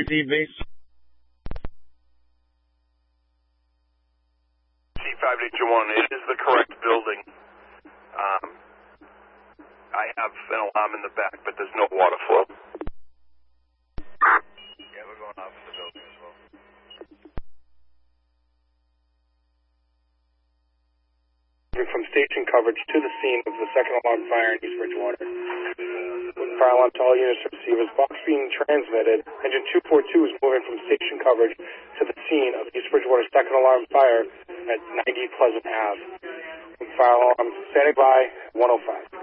base. C521, it is the correct building. I have an alarm in the back, but there's no water flow. Yeah, we're going off the building as well. From station coverage to the scene of the second alarm fire in East Bridgewater. Fire alarm to all units and receivers. Box being transmitted. Engine 242 is moving from station coverage to the scene of East Bridgewater second alarm fire at 90 Pleasant Ave. Fire alarm standing by 105.